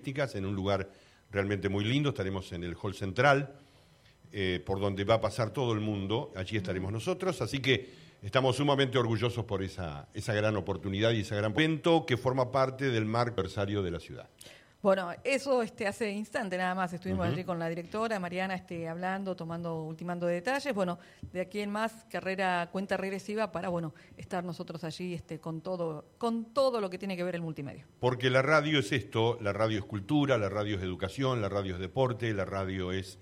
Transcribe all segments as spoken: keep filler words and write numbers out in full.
en un lugar realmente muy lindo. Estaremos en el Hall Central, eh, por donde va a pasar todo el mundo. Allí estaremos nosotros, así que estamos sumamente orgullosos por esa, esa gran oportunidad y ese gran evento que forma parte del marco aniversario de la ciudad. Bueno, eso este, hace instante nada más estuvimos Uh-huh. allí con la directora, Mariana, este, hablando, tomando, ultimando detalles. Bueno, de aquí en más, carrera, cuenta regresiva para, bueno, estar nosotros allí este, con todo, con todo lo que tiene que ver el multimedia. Porque la radio es esto, la radio es cultura, la radio es educación, la radio es deporte, la radio es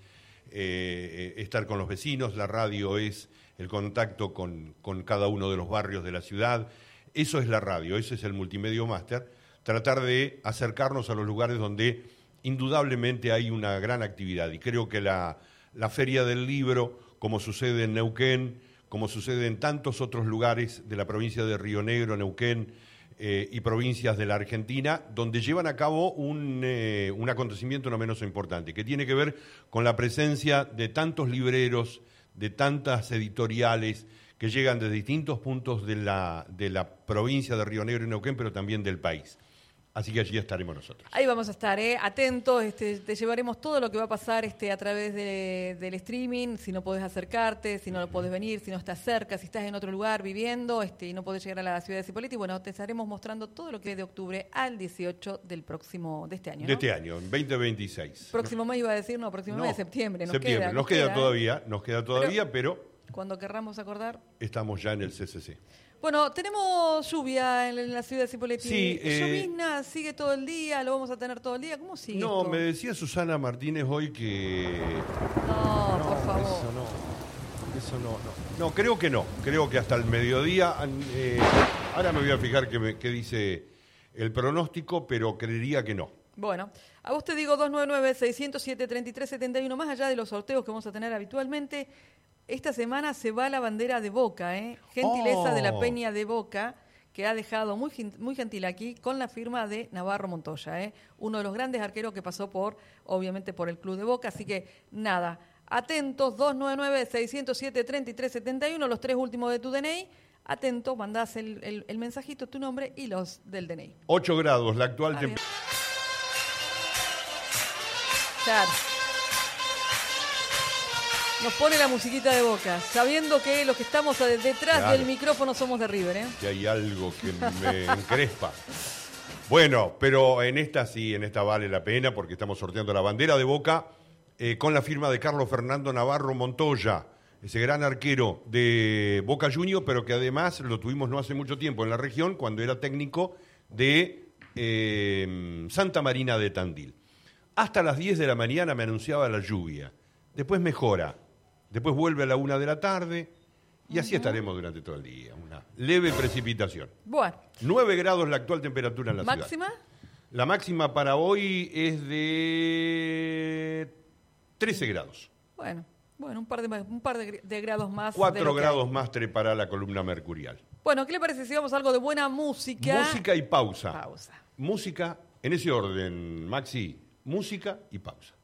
eh, estar con los vecinos, la radio es el contacto con, con cada uno de los barrios de la ciudad. Eso es la radio, eso es el Multimedia Máster. Tratar de acercarnos a los lugares donde indudablemente hay una gran actividad. Y creo que la, la Feria del Libro, como sucede en Neuquén, como sucede en tantos otros lugares de la provincia de Río Negro, Neuquén eh, y provincias de la Argentina, donde llevan a cabo un, eh, un acontecimiento no menos importante, que tiene que ver con la presencia de tantos libreros, de tantas editoriales, que llegan de distintos puntos de la, de la provincia de Río Negro y Neuquén, pero también del país. Así que allí estaremos nosotros. Ahí vamos a estar, ¿eh? Atentos, este, te llevaremos todo lo que va a pasar este, a través de, del streaming, si no podés acercarte, si no lo podés venir, si no estás cerca, si estás en otro lugar viviendo este, y no podés llegar a la ciudad de Cipolletti, bueno, te estaremos mostrando todo lo que es de octubre al dieciocho del próximo, de este año, ¿no? De este año, en veinte veintiséis. Próximo mes iba a decir, no, próximo no, mes de septiembre, nos septiembre. queda. Nos, nos queda, queda todavía, nos queda todavía, pero, pero cuando querramos acordar. Estamos ya en el C C C. Bueno, tenemos lluvia en la ciudad de Cipolletti. Sí, eh, llovizna, sigue todo el día, lo vamos a tener todo el día. ¿Cómo sigue No, esto? me decía Susana Martínez hoy que... No, no, por favor. Eso no, eso no, no. No, creo que no. Creo que hasta el mediodía... Eh, ahora me voy a fijar qué, me, qué dice el pronóstico, pero creería que no. Bueno, a vos te digo dos nueve nueve, seis cero siete, tres tres siete uno, más allá de los sorteos que vamos a tener habitualmente. Esta semana se va la bandera de Boca, ¿eh? Gentileza Oh. de la Peña de Boca, que ha dejado muy, muy gentil aquí con la firma de Navarro Montoya, ¿eh? Uno de los grandes arqueros que pasó por, obviamente, por el Club de Boca. Así que, nada, atentos, dos nueve nueve, seis cero siete, tres tres siete uno, los tres últimos de tu D N I. Atentos, mandás el, el, el mensajito, tu nombre y los del D N I. ocho grados, la actual temperatura. Claro. Nos pone la musiquita de Boca, sabiendo que los que estamos detrás Claro. del micrófono somos de River, ¿eh? Que hay algo que me encrespa. Bueno, pero en esta sí, en esta vale la pena porque estamos sorteando la bandera de Boca eh, con la firma de Carlos Fernando Navarro Montoya, ese gran arquero de Boca Juniors, pero que además lo tuvimos no hace mucho tiempo en la región cuando era técnico de eh, Santa Marina de Tandil. Hasta las diez de la mañana me anunciaba la lluvia, después mejora, después vuelve a la una de la tarde y así uh-huh. estaremos durante todo el día, una leve precipitación. Bueno. nueve grados la actual temperatura en la ¿Máxima? ciudad. La máxima para hoy es de trece grados. Bueno, bueno, un par de, un par de, de grados más. cuatro grados más trepará la columna mercurial. Bueno, ¿qué le parece si vamos a algo de buena música? Música y pausa. Pausa. Música, en ese orden, Maxi, música y pausa.